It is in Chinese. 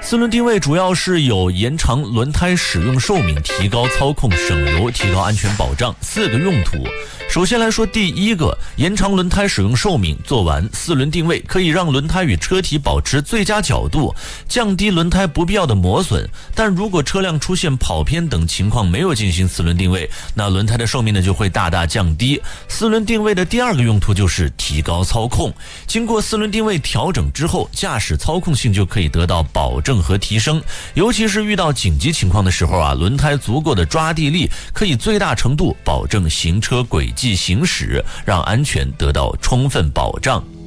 四轮定位主要是有延长轮胎使用寿命、提高操控省油、提高安全保障4个用途。首先来说第一个，延长轮胎使用寿命。做完四轮定位可以让轮胎与车体保持最佳角度，降低轮胎不必要的磨损。但如果车辆出现跑偏等情况没有进行四轮定位，那轮胎的寿命呢就会大大降低。四轮定位的第2个用途就是提高操控。经过四轮定位调整之后，驾驶操控性就可以得到保证和提升。尤其是遇到紧急情况的时候啊，轮胎足够的抓地力可以最大程度保证行车轨迹行驶，让安全得到充分保障。